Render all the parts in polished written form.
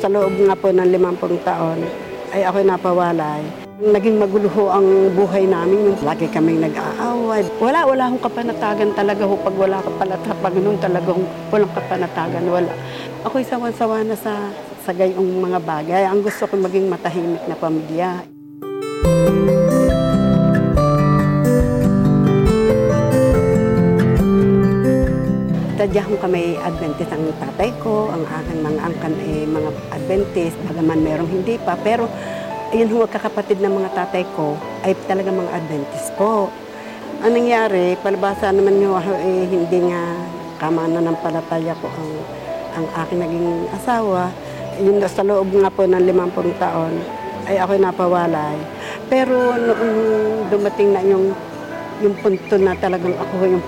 sa loob nga po ng 50 taon, ay ako'y napawalay. Naging magulo ho ang buhay namin, yung lagi kaming nag-aaway. Wala akong kapanatagan talaga ho, pag wala ka pala sa Panginoon talagang walang kapanatagan, wala. Ako'y sawan-sawa na sa gayong mga bagay. Ang gusto ko maging matahimik na pamilya. Tadyahon kami Adventist ang tatay ko, ang aking mga angkan ay mga Adventist, bagaman merong hindi pa, pero yun ho, kakapatid ng mga tatay ko ay talaga mga Adventist po. Ang nangyari, palabasa naman nyo, hindi nga kamananampalataya ko ang aking naging asawa. Yun sa loob nga po ng 50 taon, ay ako'y napawalay. Pero noong dumating na yung punto na talagang ako yung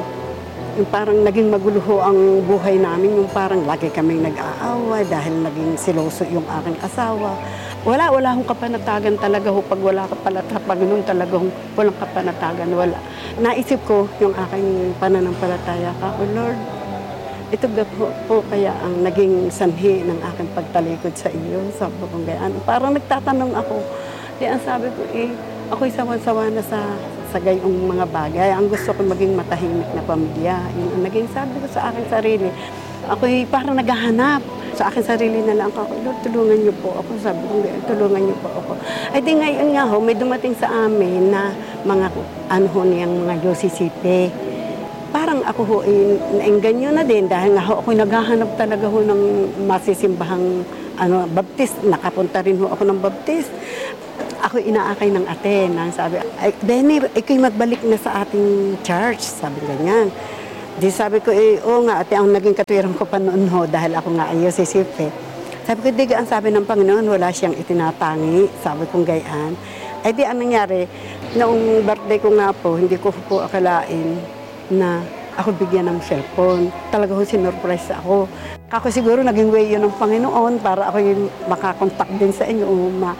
parang naging magulo ho ang buhay namin, yung parang lagi kaming nag-aaway dahil naging siloso yung aking asawa. Wala akong kapanatagan talaga ho, pag wala ka pala sa Panginoon talagang walang kapanatagan, wala. Naisip ko yung aking pananampalataya ka, oh Lord, ito po kaya ang naging sanhi ng aking pagtalikod sa iyo, sabi ko gayaan. Parang nagtatanong ako, ang sabi ko ako'y sawan-sawa na sa gayong mga bagay. Ang gusto ko maging matahimik na pamilya. Yung naging sabi ko sa aking sarili, ako'y parang naghahanap. Sa aking sarili na lang ako, Lord, tulungan niyo po ako. Sabi ko, tulungan niyo po ako. Ay di ngayon nga ho, may dumating sa amin na mga niyang mga Yosisipe. Parang ako ho, naengganyo na din dahil nga ho, ako'y naghahanap talaga ho ng masisimbahang baptist. Nakapunta rin ho ako ng baptist. Ako inaakay ng ate, nang sabi, ay, Benny, ikaw magbalik na sa ating church, sabi ganyan. Di sabi ko, oo nga, ate, ang naging katwiran ko pa noon ho, dahil ako nga ayaw sisipe. Sabi ko, ang sabi ng Panginoon, wala siyang itinatangi, sabi kong gayaan. Ay di, ang nangyari, noong birthday ko nga po, hindi ko po akalain na ako bigyan ng cellphone. Talaga ho, sinurprise ako. Ako siguro naging way yun ng Panginoon para ako yung makakontak din sa inyo,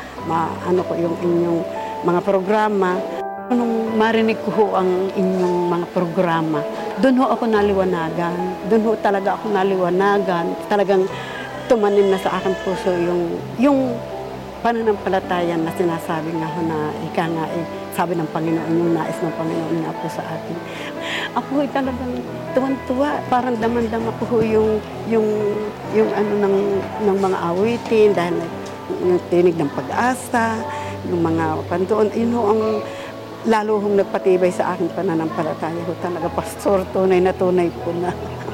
ano ko yung inyong mga programa. Nung marinig ko ho ang inyong mga programa, doon ho ako naliwanagan. Doon ho talaga ako naliwanagan. Talagang tumanim na sa aking puso yung pananampalataya na sinasabi nga ho na ika nga sabi ng Panginoon, yung nais ng Panginoon nga po sa atin. Ako ay talagang tuwan-tuwa. Parang daman-dama ko ho yung ano ng mga awitin dahil yung tinig ng pag-asa, yung mga pandoon. Yun ho ang lalo hong nagpatibay sa aking pananampalataya ho. Talaga, pastor, tunay na tunay po na.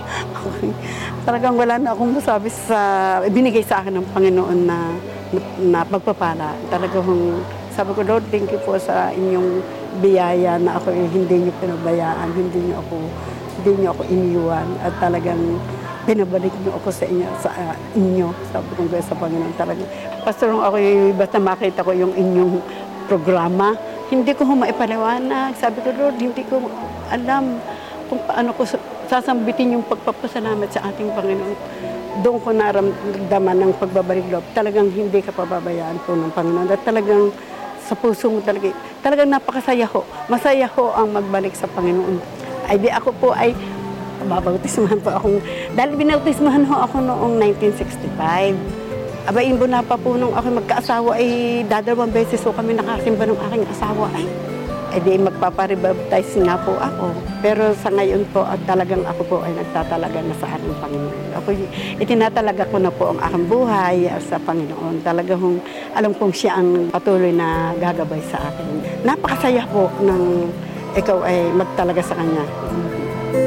Talagang wala na akong masabi binigay sa akin ng Panginoon na pagpapala. Talagang sabi ko, Lord, thank you po sa inyong biyaya na ako hindi niyo pinabayaan, hindi niyo ako iniwan at talagang pinabalik niyo ako sa inyo. Sabi ko sa Panginoon talaga. Pastor, ako basta makita ko yung inyong programa, hindi ko maipaliwanag. Sabi ko, Lord, hindi ko alam kung paano ko sasambitin yung pagpapasalamat sa ating Panginoon. Doon ko naramdaman ng pagbabalik loob. Talagang hindi ka pababayaan po ng Panginoon. At talagang sa puso mo talagang napakasaya ho. Masaya ho ang magbalik sa Panginoon. Ay di ako po ay babautismahan po akong, dahil binautismahan ho ako noong 1965. Aba, imbo na pa po nung ako magkaasawa ay dadalawang beses ho kami nakasimba ng aking asawa. Ay di magpaparibaptize nga po ako. Pero sa ngayon po, talagang ako po ay nagtatalaga na sa ating Panginoon. Ako, itinatalaga ko na po ang aking buhay sa Panginoon. Talagang alam kong siya ang patuloy na gagabay sa akin. Napakasaya po ng ikaw ay magtalaga sa Kanya.